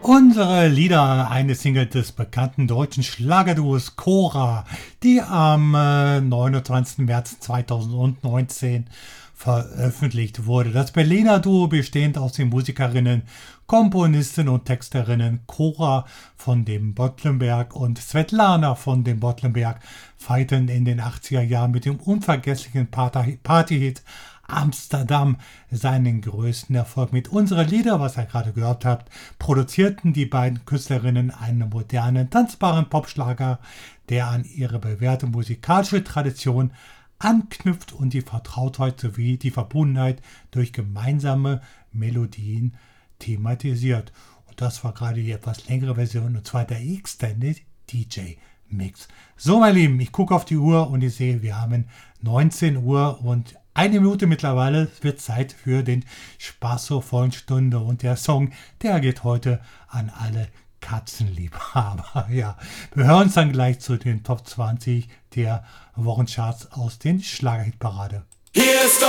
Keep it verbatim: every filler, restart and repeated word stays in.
Unsere Lieder, eine Single des bekannten deutschen Schlagerduos Cora, die am äh, neunundzwanzigsten März zweitausendneunzehn veröffentlicht wurde. Das Berliner Duo, bestehend aus den Musikerinnen, Komponistin und Texterinnen Cora von dem Bottlenberg und Svetlana von dem Bottlenberg, feierten in den achtziger Jahren mit dem unvergesslichen Party- Partyhit Amsterdam seinen größten Erfolg. Mit Unsere Lieder, was ihr gerade gehört habt, produzierten die beiden Künstlerinnen einen modernen, tanzbaren Popschlager, der an ihre bewährte musikalische Tradition anknüpft und die Vertrautheit sowie die Verbundenheit durch gemeinsame Melodien thematisiert. Und das war gerade die etwas längere Version, und zwar der Extended D J Mix. So, meine Lieben, ich gucke auf die Uhr und ich sehe, wir haben neunzehn Uhr und eine Minute mittlerweile. Es wird Zeit für den Spaß zur vollen Stunde. Und der Song, der geht heute an alle Katzenliebhaber. Ja, wir hören uns dann gleich zu den Top zwanzig der Wochencharts aus den Schlagerhitparade.